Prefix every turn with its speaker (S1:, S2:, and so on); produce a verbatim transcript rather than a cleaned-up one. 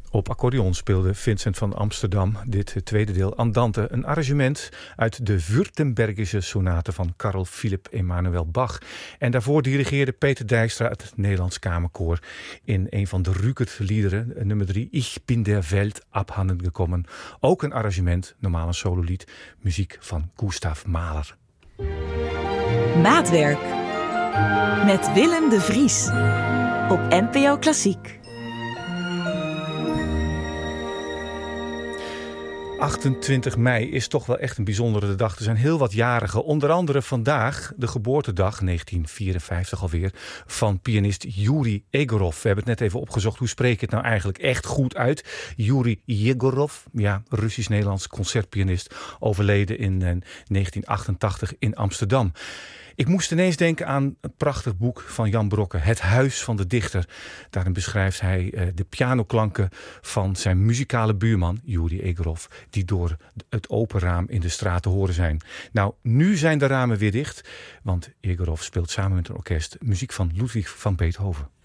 S1: Op accordeon speelde Vincent van Amsterdam dit tweede deel Andante, een arrangement uit de Württembergische sonate van Carl Philipp Emanuel Bach. En daarvoor dirigeerde Peter Dijkstra het Nederlands Kamerkoor in een van de Rückert-liederen, nummer drie, Ich bin der Welt abhanden gekommen. Ook een arrangement, normaal een sololied, muziek van Gustav Mahler.
S2: Maatwerk met Willem de Vries op N P O Klassiek.
S1: achtentwintig mei is toch wel echt een bijzondere dag. Er zijn heel wat jarigen. Onder andere vandaag de geboortedag, negentien vierenvijftig alweer, van pianist Yuri Egorov. We hebben het net even opgezocht. Hoe spreek ik het nou eigenlijk echt goed uit? Yuri Egorov, ja, Russisch-Nederlands concertpianist, overleden in negentien achtentachtig in Amsterdam. Ik moest ineens denken aan een prachtig boek van Jan Brokke, Het Huis van de Dichter. Daarin beschrijft hij uh, de pianoklanken van zijn muzikale buurman, Yuri Egorov, die door het open raam in de straat te horen zijn. Nou, nu zijn de ramen weer dicht, want Egorov speelt samen met een orkest muziek van Ludwig van Beethoven.